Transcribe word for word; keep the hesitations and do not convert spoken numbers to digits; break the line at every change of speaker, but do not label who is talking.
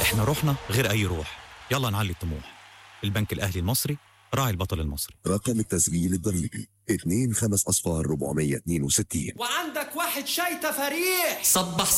احنا روحنا غير أي روح، يلا نعلي الطموح. البنك الأهلي المصري، راعي البطل المصري.
رقم التسجيل الضريبي اتنين خمس أصفار ربعمية اتنين وستين.
وعندك واحد شاي تفاريح
صبح